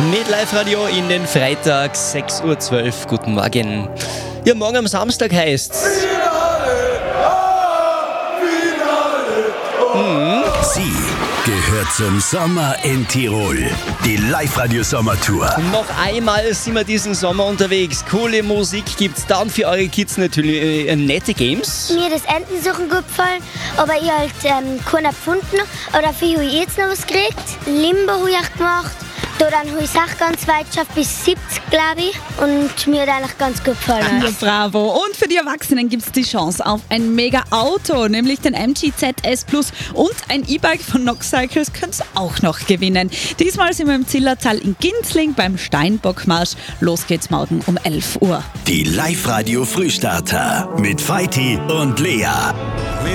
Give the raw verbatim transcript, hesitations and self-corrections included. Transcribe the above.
Mit Live-Radio in den Freitag, sechs Uhr zwölf. Guten Morgen. Ja, morgen am Samstag heißt's. Mhm. Sie gehört zum Sommer in Tirol. Die Live-Radio-Sommertour. Noch einmal sind wir diesen Sommer unterwegs. Coole Musik gibt's dann für eure Kids natürlich äh, nette Games. Mir das Entensuchen gut gefallen, aber ich halt ähm, keinen gefunden. Aber dafür habe ich jetzt noch was gekriegt. Limbo habe ich gemacht. Da dann habe ich auch ganz weit geschafft, bis siebzig, glaube ich. Und mir hat eigentlich ganz gut gefallen. Ja, bravo. Und für die Erwachsenen gibt es die Chance auf ein Mega-Auto, nämlich den M G Z S Plus und ein E-Bike von Nox Cycles könnt ihr auch noch gewinnen. Diesmal sind wir im Zillertal in Ginzling beim Steinbockmarsch. Los geht's morgen um elf Uhr. Die Live-Radio Frühstarter mit Feiti und Lea.